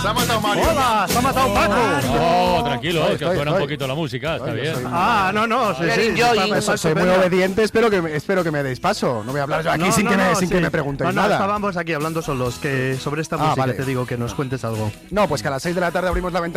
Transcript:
Se ha matado Mario. ¡Hola! ¡Se ha matado Paco! No, tranquilo, que suena un estoy. poquito la música, está bien. No, sí, Soy muy obediente, espero que me deis paso. No voy a hablar yo aquí sin que me preguntéis nada. Estábamos aquí hablando solos sobre esta música, vale. te digo que nos cuentes algo. No, pues que a las 6 de la tarde abrimos la ventana